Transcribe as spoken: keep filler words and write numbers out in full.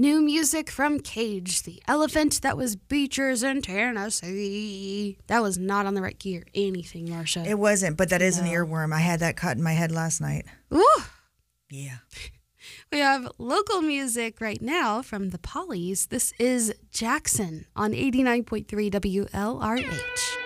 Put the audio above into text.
New music from Cage, the elephant that was beaches in Tennessee. That was not on the right key or anything, Marsha. It wasn't, but that is No. an earworm. I had that caught in my head last night. Ooh. Yeah. We have local music right now from the Pollies. This is Jackson on eighty-nine point three W L R H.